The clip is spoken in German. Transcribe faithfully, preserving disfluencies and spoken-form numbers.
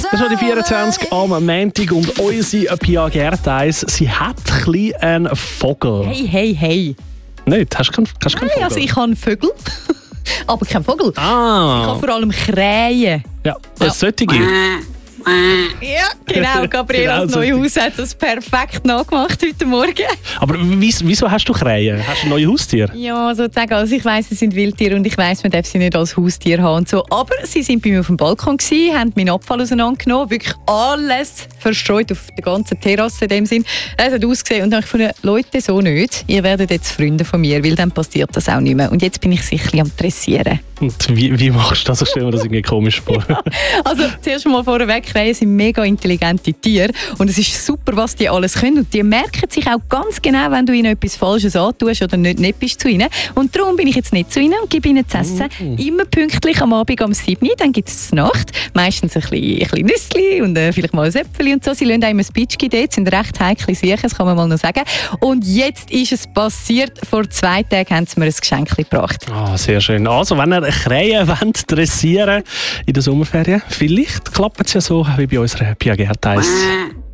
Das ist noch die vierundzwanzig am Montag und unsere Pia Gertheis, sie hat ein bisschen einen Vogel. Hey, hey, hey. Nicht? Hast du keinen, hast du keinen Nein, Vogel? also ich habe Vögel, aber keinen Vogel. Ah. Ich habe vor allem Krähen. Ja, das sollte ich. Ja, genau. Gabrielas Genau, neue Haus hat das perfekt nachgemacht heute Morgen. Aber wieso, wieso hast du Krähen? Hast du ein neues Haustier? Ja, sozusagen. Also ich weiss, es sind Wildtiere und ich weiss, man darf sie nicht als Haustier haben und so. Aber sie sind bei mir auf dem Balkon gewesen, haben meinen Abfall auseinandergenommen, wirklich alles verstreut auf der ganzen Terrasse in dem Sinn. Das hat ausgesehen und dann habe ich gefunden, Leute, so nicht. Ihr werdet jetzt Freunde von mir, weil dann passiert das auch nicht mehr. Und jetzt bin ich sicher am Dressieren. Und wie, wie machst du das? Ich stelle mir das irgendwie komisch vor. Ja, also zuerst mal vorweg, Krähen sind mega intelligente Tiere und es ist super, was die alles können und die merken sich auch ganz genau, wenn du ihnen etwas Falsches antust oder nicht nett bist zu ihnen. Und darum bin ich jetzt nicht zu ihnen und gebe ihnen zu essen. Mm. Immer pünktlich am Abend um sieben Uhr, dann gibt es Nacht. Meistens ein bisschen, ein bisschen Nüssli und äh, vielleicht mal ein Äpfel und so. Sie lassen einem ein Bitschki dort, sind recht heikle Sachen, das kann man mal noch sagen. Und jetzt ist es passiert, vor zwei Tagen haben sie mir ein Geschenk gebracht. Ah, sehr schön. Also, wenn ihr Krähen wollt dressieren in der Sommerferien, vielleicht klappt es ja so wie bei unserer Pia Gertheis.